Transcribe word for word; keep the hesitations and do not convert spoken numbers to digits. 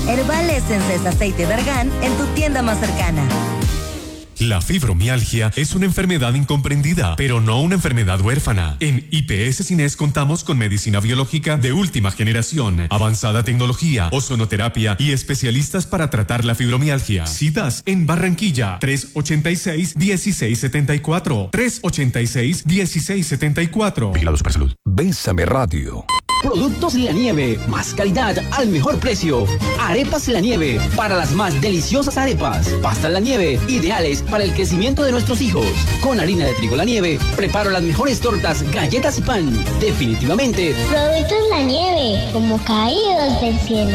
Herbal Essence es aceite de argán en tu tienda más cercana. La fibromialgia es una enfermedad incomprendida, pero no una enfermedad huérfana. En I P S Cines contamos con medicina biológica de última generación, avanzada tecnología, ozonoterapia y especialistas para tratar la fibromialgia. Citas en Barranquilla, tres ochenta y seis, dieciséis setenta y cuatro, tres ochenta y seis, dieciséis setenta y cuatro. Vigilado Supersalud. Bésame Radio. Productos La Nieve, más calidad al mejor precio. Arepas La Nieve, para las más deliciosas arepas. Pasta La Nieve, ideales para el crecimiento de nuestros hijos. Con harina de trigo La Nieve, preparo las mejores tortas, galletas y pan. Definitivamente, Productos La Nieve, como caídos del cielo.